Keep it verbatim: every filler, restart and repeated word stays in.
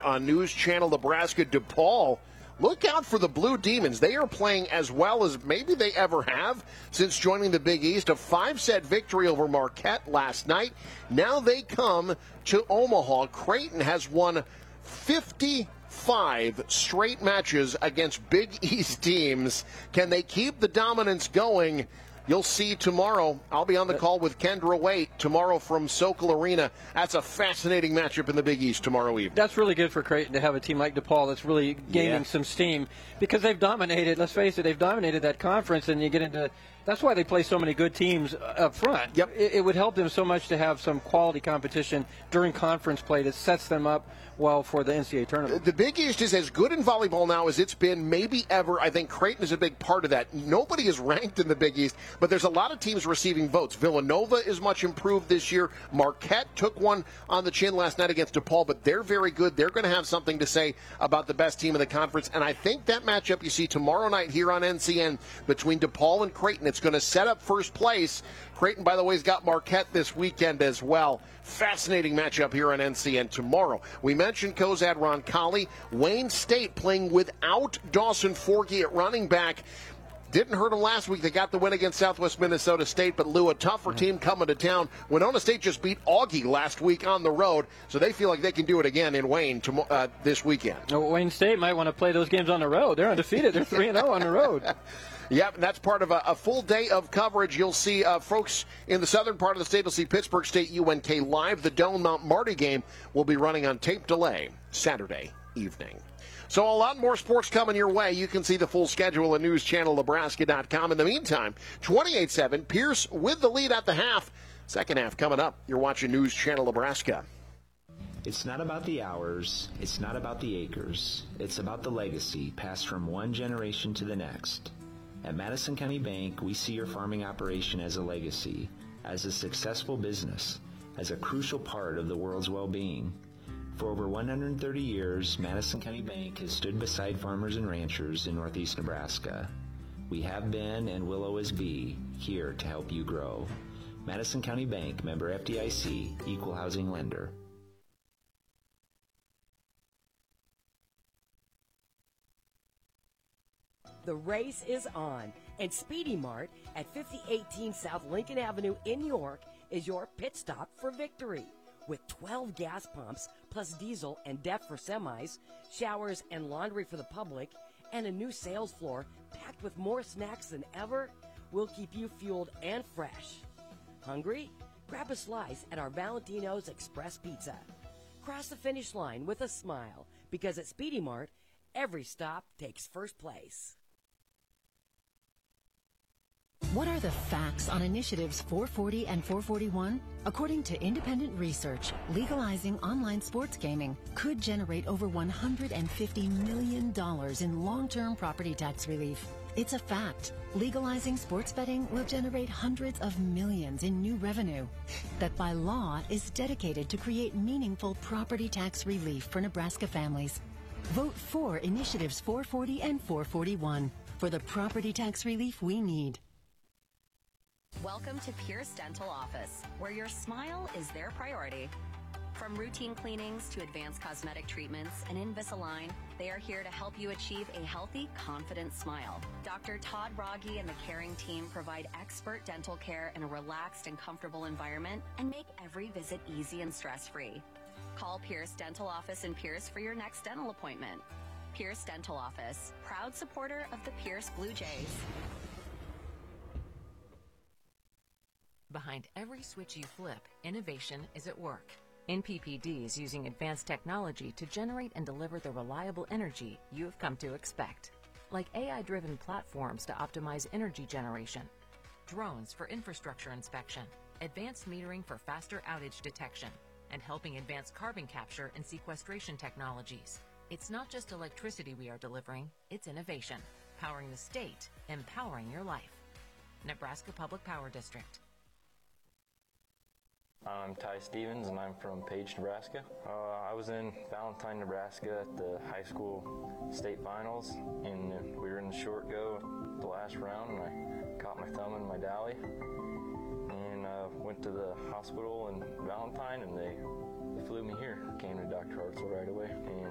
On News Channel Nebraska, DePaul. Look out for the Blue Demons. They are playing as well as maybe they ever have since joining the Big East. A five-set victory over Marquette last night. Now they come to Omaha. Creighton has won fifty-five straight matches against Big East teams. Can they keep the dominance going? You'll see tomorrow. I'll be on the call with Kendra Waite tomorrow from Sokol Arena. That's a fascinating matchup in the Big East tomorrow evening. That's really good for Creighton to have a team like DePaul that's really gaining yeah. some steam because they've dominated, let's face it, they've dominated that conference, and you get into that's why they play so many good teams up front. Yep. It, it would help them so much to have some quality competition during conference play that sets them up well for the N C double A tournament. The Big East is as good in volleyball now as it's been maybe ever. I think Creighton is a big part of that. Nobody is ranked in the Big East, but there's a lot of teams receiving votes. Villanova is much improved this year. Marquette took one on the chin last night against DePaul, but they're very good. They're going to have something to say about the best team in the conference, and I think that matchup you see tomorrow night here on N C N between DePaul and Creighton, it's going to set up first place. Creighton, by the way, has got Marquette this weekend as well. Fascinating matchup here on N C N tomorrow. We mentioned Kozad Roncalli. Wayne State playing without Dawson Forgey at running back. Didn't hurt them last week. They got the win against Southwest Minnesota State, but Lou, a tougher team coming to town. Winona State just beat Augie last week on the road, so they feel like they can do it again in Wayne tomorrow, uh, this weekend. Well, Wayne State might want to play those games on the road. They're undefeated. They're three and oh on the road. Yep, and that's part of a, a full day of coverage. You'll see uh, folks in the southern part of the state will see Pittsburgh State U N K live. The Doane Mount Marty game will be running on tape delay Saturday evening. So a lot more sports coming your way. You can see the full schedule at news channel nebraska dot com. In the meantime, twenty-eight seven, Pierce with the lead at the half. Second half coming up. You're watching News Channel Nebraska. It's not about the hours. It's not about the acres. It's about the legacy passed from one generation to the next. At Madison County Bank, we see your farming operation as a legacy, as a successful business, as a crucial part of the world's well-being. For over one hundred thirty years, Madison County Bank has stood beside farmers and ranchers in northeast Nebraska. We have been and will always be here to help you grow. Madison County Bank, member F D I C, equal housing lender. The race is on, and Speedy Mart at fifty eighteen South Lincoln Avenue in York is your pit stop for victory. With twelve gas pumps, plus diesel and D E F for semis, showers and laundry for the public, and a new sales floor packed with more snacks than ever, we'll keep you fueled and fresh. Hungry? Grab a slice at our Valentino's Express Pizza. Cross the finish line with a smile, because at Speedy Mart, every stop takes first place. What are the facts on initiatives four forty and four forty-one? According to independent research, legalizing online sports gaming could generate over one hundred fifty million dollars in long-term property tax relief. It's a fact. Legalizing sports betting will generate hundreds of millions in new revenue that by law is dedicated to create meaningful property tax relief for Nebraska families. Vote for initiatives four forty and four forty-one for the property tax relief we need. Welcome to Pierce Dental Office, where your smile is their priority. From routine cleanings to advanced cosmetic treatments and Invisalign, they are here to help you achieve a healthy, confident smile. Doctor Todd Rogge and the caring team provide expert dental care in a relaxed and comfortable environment and make every visit easy and stress-free. Call Pierce Dental Office in Pierce for your next dental appointment. Pierce Dental Office, proud supporter of the Pierce Blue Jays. Behind every switch you flip, innovation is at work. N P P D is using advanced technology to generate and deliver the reliable energy you have come to expect. Like A I-driven platforms to optimize energy generation, drones for infrastructure inspection, advanced metering for faster outage detection, and helping advance carbon capture and sequestration technologies. It's not just electricity we are delivering, it's innovation. Powering the state, empowering your life. Nebraska Public Power District. I'm Ty Stevens, and I'm from Page, Nebraska. Uh, I was in Valentine, Nebraska at the high school state finals, and we were in the short go the last round, and I caught my thumb in my dally, and uh, went to the hospital in Valentine, and they, they flew me here. Came to Doctor Hartzell right away, and